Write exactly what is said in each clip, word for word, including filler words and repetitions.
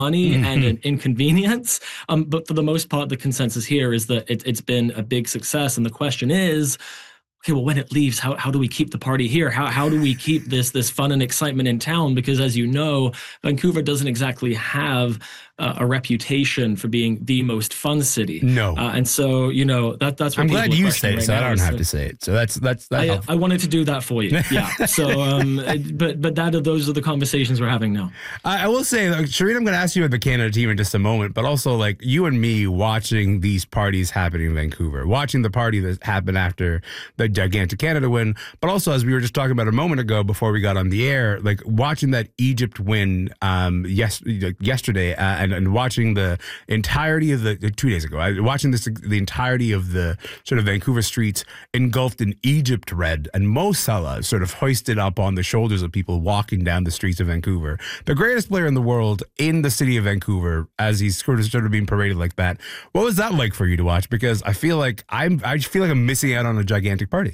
money Mm-hmm. and an inconvenience. Um, but for the most part, the consensus here is that it, it's been a big success. And the question is, okay, well, when it leaves, how, how do we keep the party here? How, how do we keep this, this fun and excitement in town? Because as you know, Vancouver doesn't exactly have uh, a reputation for being the most fun city. No. Uh, and so, you know, that that's what I'm people glad are you questioning say it, right so I now. don't have So to say it. So that's, that's, that I, helps. I wanted to do that for you. Yeah. So, um, but, but that, those are the conversations we're having now. I, I will say, like, Shireen, I'm going to ask you about the Canada team in just a moment, but also like you and me watching these parties happening in Vancouver, watching the party that happened after the gigantic Canada win, but also as we were just talking about a moment ago before we got on the air, like watching that Egypt win um, yes, yesterday uh, and, and watching the entirety of the, two days ago, I, watching this, the entirety of the sort of Vancouver streets engulfed in Egypt red and Mo Salah sort of hoisted up on the shoulders of people walking down the streets of Vancouver. The greatest player in the world in the city of Vancouver as he's sort of, sort of being paraded like that. What was that like for you to watch? Because I feel like I'm, I feel like I'm missing out on a gigantic party.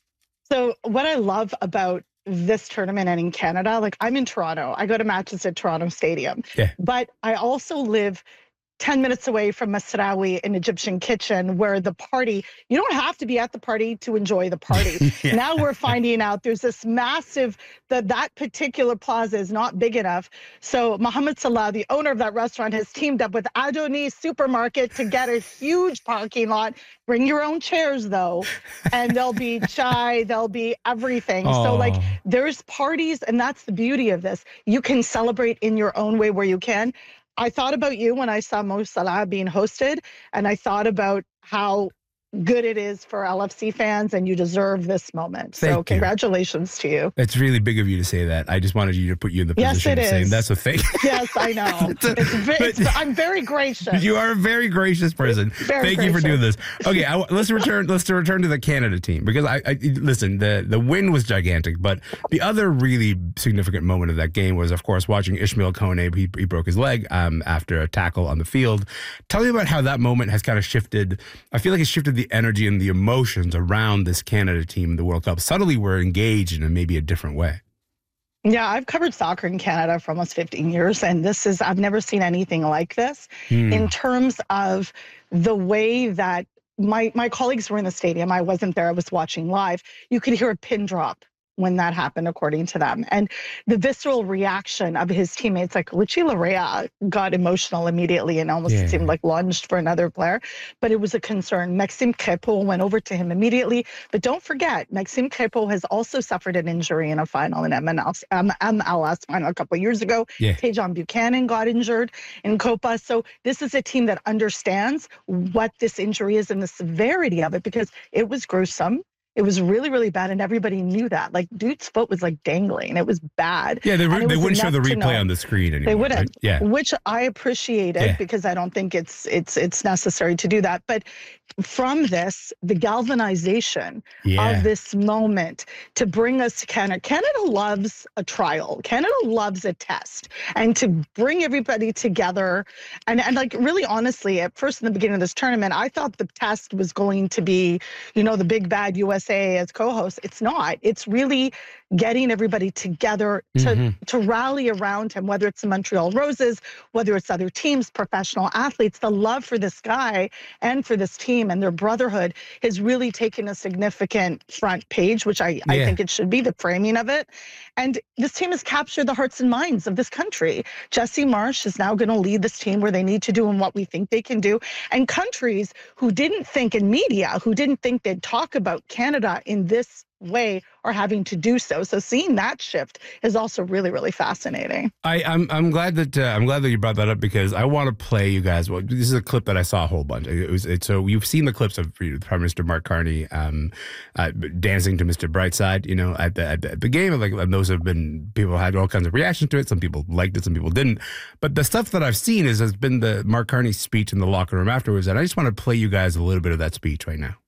So what I love about this tournament and in Canada, like I'm in Toronto, I go to matches at Toronto Stadium, yeah. But I also live ten minutes away from Masraoui, an Egyptian kitchen, where the party, you don't have to be at the party to enjoy the party. Yeah. Now we're finding out there's this massive, that that particular plaza is not big enough. So Mohamed Salah, the owner of that restaurant, has teamed up with Adoni Supermarket to get a huge parking lot. Bring your own chairs though, and there'll be chai, there'll be everything. Aww. So like there's parties, and that's the beauty of this. You can celebrate in your own way where you can. I thought about you when I saw Mo Salah being hosted, and I thought about how good it is for L F C fans, and you deserve this moment. Thank so congratulations you. to you. It's really big of you to say that. I just wanted you to put you in the position yes, it of saying is. that's a thing. Yes, I know. it's a, it's very, it's, I'm very gracious. You are a very gracious person. Very Thank gracious. you for doing this. Okay, I, let's return. Let's return to the Canada team because I, I listen. The the win was gigantic, but the other really significant moment of that game was, of course, watching Ishmael Kone. He, he broke his leg um, after a tackle on the field. Tell me about how that moment has kind of shifted. I feel like it shifted the energy and the emotions around this Canada team in the World Cup. Suddenly we're engaged in maybe a different way. Yeah, I've covered soccer in Canada for almost fifteen years, and this is, I've never seen anything like this hmm. in terms of the way that my, my colleagues were in the stadium. I wasn't there, I was watching live. You could hear a pin drop when that happened, according to them. And the visceral reaction of his teammates, like Richie Larea got emotional immediately and almost yeah. seemed like lunged for another player, but it was a concern. Maxime Crépeau went over to him immediately, but don't forget, Maxime Crépeau has also suffered an injury in a final in M L S, um, M L S final a couple of years ago. Yeah. Tajon Buchanan got injured in Copa. So this is a team that understands what this injury is and the severity of it, because it was gruesome. It was really, really bad, and everybody knew that. Like, dude's foot was like dangling. It was bad. Yeah, they, they wouldn't show the replay on the screen anymore. They wouldn't. Right? Yeah, which I appreciated yeah. because I don't think it's it's it's necessary to do that. But from this, the galvanization yeah. of this moment to bring us to Canada. Canada loves a trial. Canada loves a test, and to bring everybody together. And and like really honestly, at first in the beginning of this tournament, I thought the test was going to be, you know, the big bad U S A as co-host. It's not. It's really getting everybody together to, mm-hmm. to rally around him, whether it's the Montreal Roses, whether it's other teams, professional athletes. The love for this guy and for this team and their brotherhood has really taken a significant front page, which I, yeah. I think it should be, the framing of it. And this team has captured the hearts and minds of this country. Jesse Marsh is now going to lead this team where they need to do and what we think they can do. And countries who didn't think, in media, who didn't think they'd talk about Canada in this way are having to do so. So seeing that shift is also really, really fascinating. I, I'm I'm glad that uh, I'm glad that you brought that up, because I want to play you guys. Well, this is a clip that I saw a whole bunch. It was it, so you've seen the clips of you know, Prime Minister Mark Carney um, uh, dancing to Mister Brightside, you know, at the, at the, at the game. Like, and those have been, people had all kinds of reactions to it. Some people liked it, some people didn't. But the stuff that I've seen is has been the Mark Carney speech in the locker room afterwards, and I just want to play you guys a little bit of that speech right now.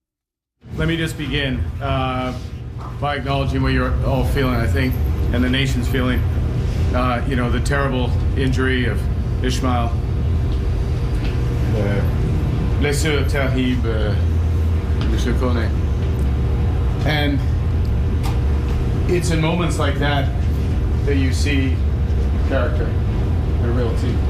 Let me just begin uh, by acknowledging what you're all feeling, I think, and the nation's feeling. Uh, you know, the terrible injury of Ishmael. The blessure terrible, Monsieur Kone. And it's in moments like that that you see character. They're a real team.